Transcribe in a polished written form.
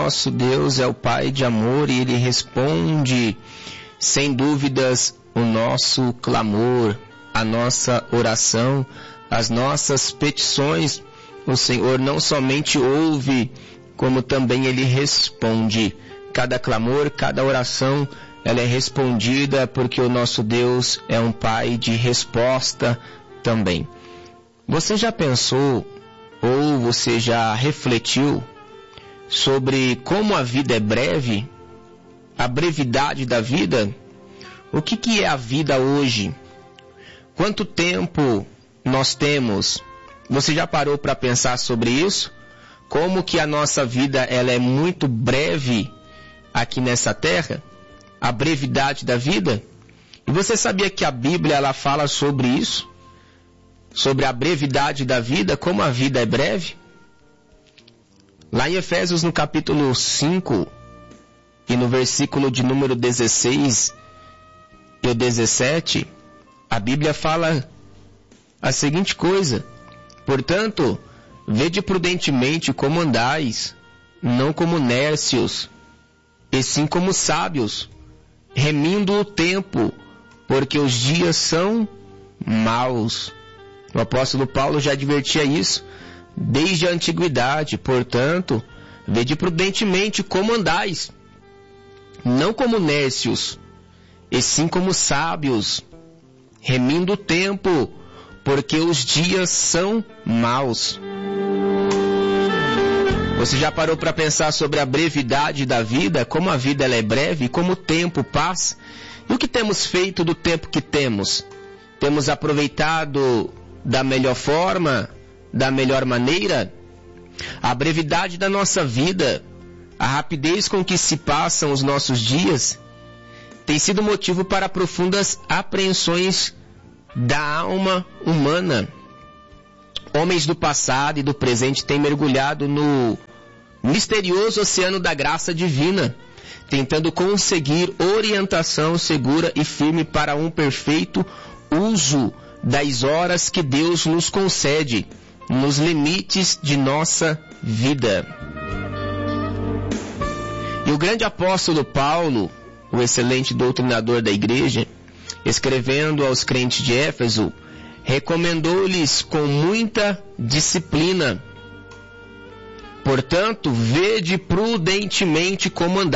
nosso Deus é o Pai de amor e Ele responde, sem dúvidas, o nosso clamor, a nossa oração, as nossas petições. O Senhor não somente ouve, como também Ele responde. Cada clamor, cada oração, ela é respondida porque o nosso Deus é um Pai de resposta também. Você já pensou ou você já refletiu sobre como a vida é breve? A brevidade da vida? O que é a vida hoje? Quanto tempo nós temos? Você já parou para pensar sobre isso? Como que a nossa vida ela é muito breve aqui nessa terra? A brevidade da vida? E você sabia que a Bíblia ela fala sobre isso? Sobre a brevidade da vida, como a vida é breve? Lá em Efésios, no capítulo 5, e no versículo de número 16 e o 17, a Bíblia fala a seguinte coisa: portanto, vede prudentemente como andais, não como nércios, e sim como sábios, remindo o tempo, porque os dias são maus. O apóstolo Paulo já advertia isso desde a antiguidade. Portanto, vede prudentemente como andais, não como nércios, e sim como sábios, remindo o tempo, porque os dias são maus. Você já parou para pensar sobre a brevidade da vida, como a vida ela é breve, como o tempo passa? E o que temos feito do tempo que temos? Temos aproveitado da melhor forma, da melhor maneira? A brevidade da nossa vida, a rapidez com que se passam os nossos dias, tem sido motivo para profundas apreensões da alma humana. Homens do passado e do presente têm mergulhado no misterioso oceano da graça divina, tentando conseguir orientação segura e firme para um perfeito uso das horas que Deus nos concede, nos limites de nossa vida. E o grande apóstolo Paulo, o excelente doutrinador da igreja, escrevendo aos crentes de Éfeso, recomendou-lhes com muita disciplina: portanto, vede prudentemente como andar.